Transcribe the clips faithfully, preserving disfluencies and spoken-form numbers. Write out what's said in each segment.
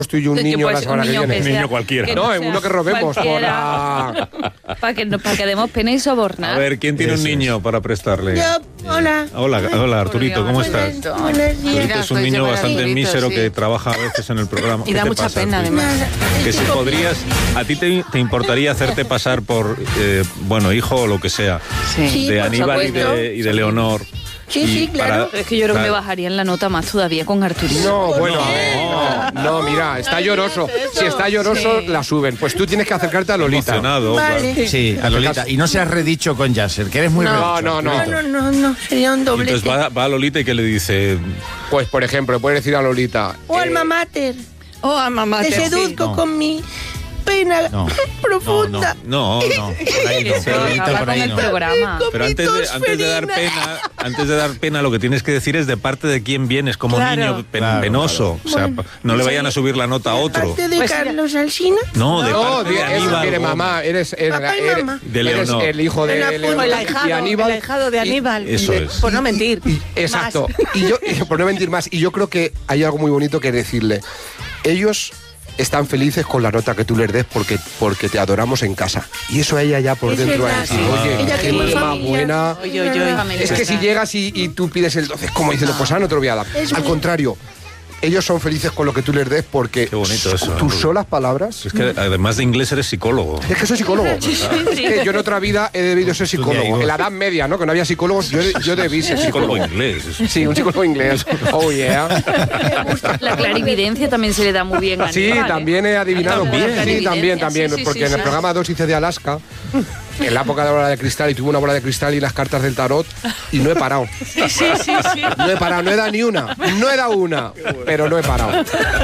tú y un Sí, niño pues, la semana un que niño viene. que sea- Niño cualquiera. que No, no en sea uno que robemos por cualquiera. la... Para que, no- para que demos pena y sobornar. A ver, ¿quién tiene Eso un es. niño para prestarle? Yo, hola. Hola, hola Arturito, ¿cómo estás? Pobrecito. Buenos días. Arturito es un niño bastante Arturito, mísero sí. que trabaja a veces en el programa. Y ¿Qué da te mucha pasa, pena, Arturito? además. Que si podrías, a ti te, te importaría hacerte pasar por, eh, bueno, hijo o lo que sea, Sí. Sí, de por Aníbal y supuesto. de, y de Leonor. Sí, Y sí, claro. para- Es que yo creo que me para- bajarían la nota más todavía con Arturito. No, bueno, No. no, no, mira, está lloroso. Si está lloroso, Sí. la suben. Pues tú tienes que acercarte a Lolita. Emocionado, Vale. claro. Sí, a Lolita. Y no seas redicho con Yasser, que eres muy No. redicho. No, no, Arturito. No, no, no, sería un Y doblete. entonces va, va a Lolita y que le dice, Pues, por ejemplo, puedes decir a Lolita... O eh, alma mater. Oh, a mamá. Te seduzco no. con mi pena No. profunda. no, No, por ahí no, Eso Lolita, acaba por con ahí el no. programa. pero antes de, antes de dar pena, antes de dar pena, lo que tienes que decir es de parte de quién vienes como Claro. niño pen- Claro, penoso. O sea, Bueno, no le vayan a subir la nota a otro. Parte de Pues Carlos Alsina. No, de No, parte de di- es- Aníbal. mire, Gómez. mamá, eres, eres, Papá y eres- mamá. De eres Leonor. el hijo de El Leonor apodo. O el y ahijado, Aníbal. el ahijado de Aníbal. Eso Y de- es. Por no mentir. Exacto. Más. Y yo, y por no mentir más, y yo creo que hay algo muy bonito que decirle. Ellos están felices con la nota que tú les des porque, porque te adoramos en casa. Y eso a ella ya por Es dentro va a verdad, decir, sí. oye, Ella qué tiene niña más familia. buena. Oye, oye, oye. Es que si llegas y, y tú pides el doce, es como diciendo, pues ah, no te lo voy a dar. Es Al muy- contrario, ellos son felices con lo que tú les des porque Qué bonito eso, tus ¿no? solas palabras... Es que además de inglés eres psicólogo. Es que soy psicólogo. Es que yo en otra vida he debido ser psicólogo. En la Edad Media, ¿no? Que no había psicólogos, yo, yo debí ser Psicólogo psicólogo. inglés. Sí, un psicólogo inglés. Oh, yeah. La clarividencia también se le da muy bien a Sí, Aníbal, ¿eh? también he adivinado. También, Sí, clarividencia, también, también. sí, sí, Porque sí, en el sí. programa dos hice de Alaska, en la época de la bola de cristal, y tuve una bola de cristal y las cartas del tarot, y no he parado. Sí, sí, sí, sí. No he parado, no he dado ni una. No he dado una, pero no he parado.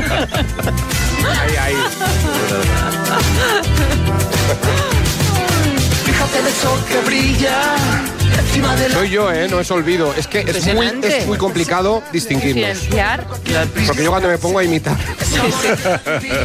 Ahí, ahí. Fíjate el sol que brilla encima de la... Soy yo, ¿eh? No es olvido. Es que es muy, Impresionante. es muy complicado distinguirnos. Diferenciar. Porque yo cuando me pongo a imitar...